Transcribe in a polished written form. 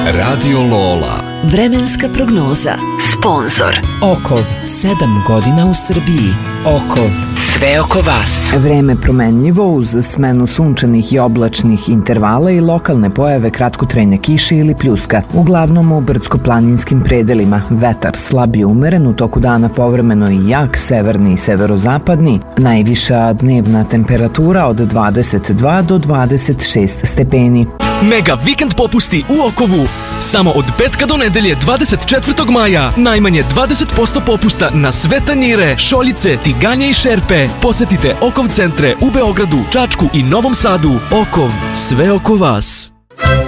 Radio Lola. Vremenska prognoza. Sponzor Okov, 7 godina u Srbiji. Okov, sve oko vas. Vreme promenljivo uz smenu sunčanih i oblačnih intervala i lokalne pojave kratkotrajne kiše ili pljuska. Uglavnom u brdsko-planinskim predelima. Vetar slab i umeren, u toku dana povremeno i jak, severni i severozapadni. Najviša dnevna temperatura od 22 do 26 stepeni. Mega vikend popusti u Okovu. Samo od petka do nedelje 24. maja. Najmanje 20% popusta na sve tanjire, šoljice, tiganje i šerpe. Posetite Okov centre u Beogradu, Čačku i Novom Sadu. Okov, sve oko vas.